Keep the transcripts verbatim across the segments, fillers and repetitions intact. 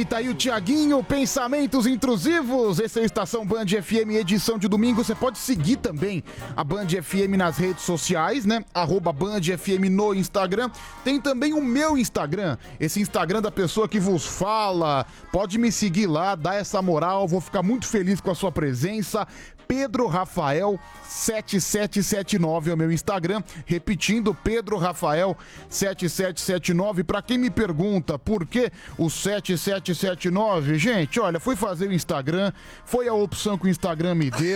E tá aí o Tiaguinho, Pensamentos Intrusivos. Esse é a Estação Band F M, edição de domingo. Você pode seguir também a Band F M nas redes sociais, né? Arroba Band F M no Instagram. Tem também o meu Instagram, esse Instagram da pessoa que vos fala. Pode me seguir lá, dá essa moral. Vou ficar muito feliz com a sua presença. Pedro Rafael sete sete sete nove é o meu Instagram. Repetindo, Pedro Rafael sete sete sete nove. Pra quem me pergunta por que o sete sete sete nove, gente, olha, fui fazer o Instagram, foi a opção que o Instagram me deu.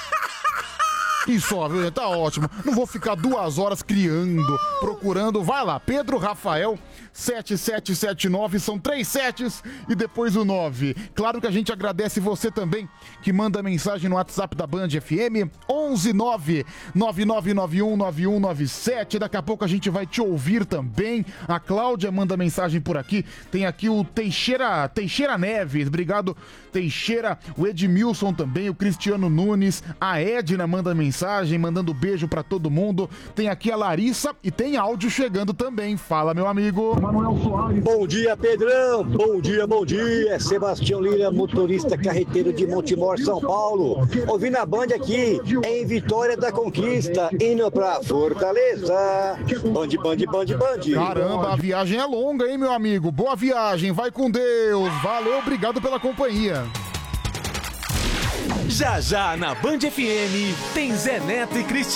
E só, viu? Tá ótimo. Não vou ficar duas horas criando, procurando. Vai lá, Pedro Rafael sete sete sete nove, são três setes e depois o nove. Claro que a gente agradece você também que manda mensagem no WhatsApp da Band F M, onze nove nove nove nove um nove um nove sete. Daqui a pouco a gente vai te ouvir também. A Cláudia manda mensagem por aqui. Tem aqui o Teixeira, Teixeira Neves, obrigado Teixeira, o Edmilson também, o Cristiano Nunes, a Edna manda mensagem, mandando beijo pra todo mundo. Tem aqui a Larissa e tem áudio chegando também. Fala, meu amigo. Bom dia, Pedrão. Bom dia, bom dia. Sebastião Lira, motorista carreteiro de Montemor, São Paulo. Ouvindo a Band aqui em Vitória da Conquista, indo pra Fortaleza. Band, Band, Band, Band. Caramba, a viagem é longa, hein, meu amigo? Boa viagem, vai com Deus. Valeu, obrigado pela companhia. Já já na Band F M tem Zé Neto e Cristiano.